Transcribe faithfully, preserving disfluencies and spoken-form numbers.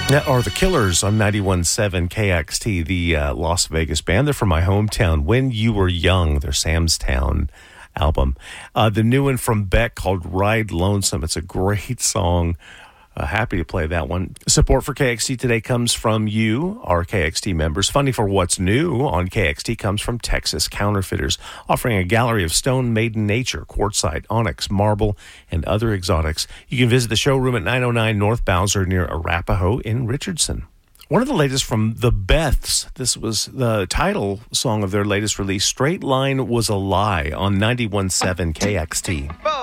Yeah, or the Killers on ninety-one point seven K X T, the uh, Las Vegas band. They're from my hometown. When You Were Young, their Sam's Town album. Uh, the new one from Beck called Ride Lonesome. It's a great song. Uh, happy to play that one. Support for K X T today comes from you, our K X T members. Funding for What's New on K X T comes from Texas Counterfeiters, offering a gallery of stone made in nature, quartzite, onyx, marble, and other exotics. You can visit the showroom at nine oh nine North Bowser near Arapahoe in Richardson. One of the latest from the Beths. This was the title song of their latest release. Straight Line Was a Lie on ninety-one point seven K X T.